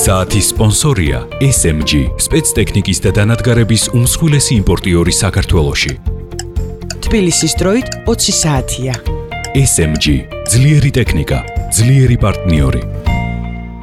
საათის სპონსორია SMG, სპეცტექნიკის და დანადგარების უმსხვილესი იმპორტიორი საქართველოში. თბილისის დროით 20 საათია. SMG, ძლიერი ტექნიკა, ძლიერი პარტნიორი.